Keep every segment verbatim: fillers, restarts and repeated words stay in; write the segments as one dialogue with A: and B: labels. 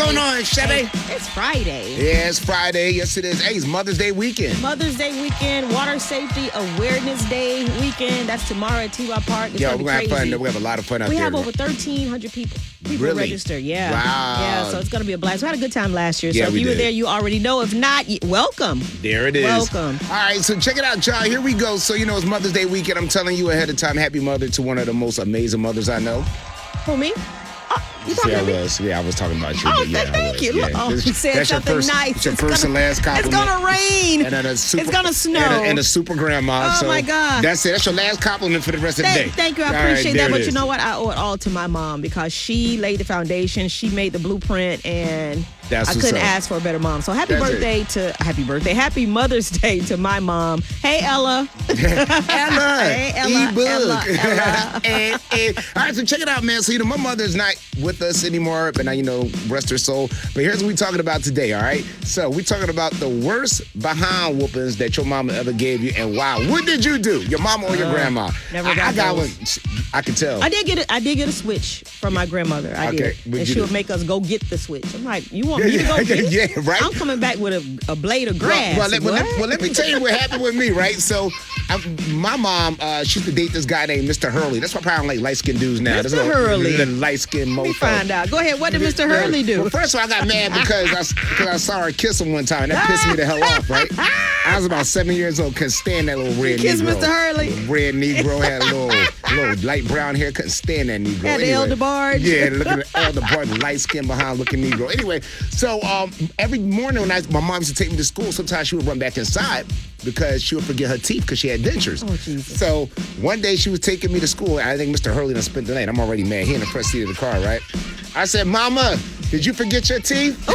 A: going on, Chevy?
B: Hey, it's Friday.
A: Yeah, it's Friday. Yes, it is. Hey, it's Mother's Day weekend.
B: Mother's Day weekend, Water Safety Awareness Day weekend. That's tomorrow at T-Y Park. It's
A: Yeah,
B: gonna
A: we're
B: be
A: going to have
B: crazy.
A: fun. We have a lot of fun out
B: We
A: there.
B: have over thirteen hundred people. People
A: Really?
B: registered, yeah.
A: Wow.
B: Yeah, so it's going to be a blast. We had a good time last year.
A: Yeah,
B: so if
A: we
B: you were
A: did.
B: there, you already know. If not, y- welcome.
A: There it is.
B: Welcome.
A: All right, so check it out, y'all. Here we go. So, you know, it's Mother's Day weekend. I'm telling you ahead of time, happy mother to one of the most amazing mothers I know.
B: Who, me? Oh, you talking
A: Yeah,
B: to
A: I
B: me?
A: was. Yeah, I was talking about you.
B: Oh,
A: but yeah,
B: th-
A: I
B: thank
A: was.
B: you.
A: Yeah.
B: Look, oh,
A: This-
B: you said
A: that's your
B: something
A: first,
B: nice.
A: It's your
B: It's
A: first
B: gonna-
A: and last compliment.
B: It's going to rain.
A: And then a super,
B: It's gonna snow.
A: And a, and a super grandma.
B: Oh,
A: so
B: my God.
A: That's it. That's your last compliment for the rest of the
B: Thank,
A: day.
B: thank you. I
A: All right,
B: appreciate
A: there
B: that.
A: it
B: But
A: is.
B: you know what? I owe it all to my mom because she laid the foundation. She made the blueprint, and
A: That's
B: I
A: what's
B: couldn't
A: up.
B: ask for a better mom. So happy
A: That's
B: birthday to happy birthday, happy Mother's Day to my mom. Hey Ella.
A: Ella.
B: Hey, Ella,
A: E-book.
B: Ella, Ella.
A: and, and, all right, so check it out, man. So, you know, my mother's not with us anymore, but now, you know, rest her soul. But here's what we're talking about today, all right? So we're talking about the worst behind whoopings that your mama ever gave you, and why. What did you do? Your mama or your
B: Uh,
A: grandma?
B: never
A: I,
B: got
A: I got
B: those.
A: one. I can tell.
B: I did get it. I did get a switch from my grandmother. I
A: Okay,
B: did,
A: what'd
B: and
A: you
B: she would
A: do?
B: make us go get the switch. I'm like, you want me to go
A: Yeah,
B: get it?
A: yeah, right.
B: I'm coming back with a, a blade of grass.
A: Well, well, let, well, let,
B: What?
A: well, let me tell you what happened with me, right? So, I, my mom, uh, she used to date this guy named Mister Hurley. That's why I probably like light-skinned dudes now.
B: Mister
A: This little-
B: Hurley.
A: little light-skinned mofo.
B: Let me find out. Go ahead. What did Mister Hurley do?
A: Well, first of all, I got mad because I, because I saw her kiss him one time. And that pissed me the hell off, right? I was about seven years old. Couldn't stand that little red
B: kiss
A: Negro.
B: Mister Hurley?
A: Red Negro. Had a little, little light brown hair. Couldn't stand that Negro.
B: Had the
A: Anyway,
B: elder barge?
A: Yeah, look at the elder barge, light skin behind looking Negro. Anyway, so um, every morning when I, my mom used to take me to school, sometimes she would run back inside because she would forget her teeth because she had dentures.
B: Oh, Jesus.
A: So one day she was taking me to school. And I think Mister Hurley done spent the night. I'm already mad. He in the front seat of the car, right? I said, Mama, did you forget your teeth?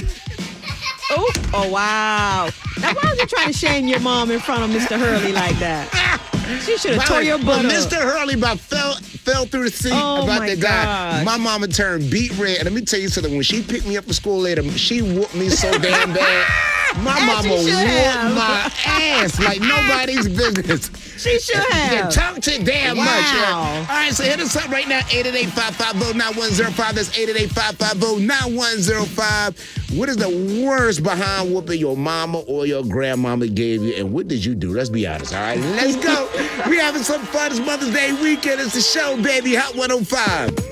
B: Oh, oh wow. Now, why was you trying to shame your mom in front of Mister Hurley like that? She should have tore your butt
A: Well,
B: up.
A: Mister Hurley about fell fell through the seat
B: Oh,
A: about
B: my
A: that guy.
B: gosh.
A: My mama turned beet red. And let me tell you something. When she picked me up from school later, she whooped me so damn bad. My
B: As
A: mama
B: she
A: whooped
B: should have.
A: my ass like nobody's business.
B: She should
A: Yeah,
B: have.
A: talk to damn
B: Wow.
A: much. Yeah. All right, so hit us up right now, eight eight eight, five five zero, nine one zero five. That's eight eight eight, five five zero, nine one zero five. What is the worst behind whooping your mama or your grandmama gave you, and what did you do? Let's be honest, all right? Let's go. We having some fun. It's Mother's Day weekend. It's the show, baby. Hot one oh five.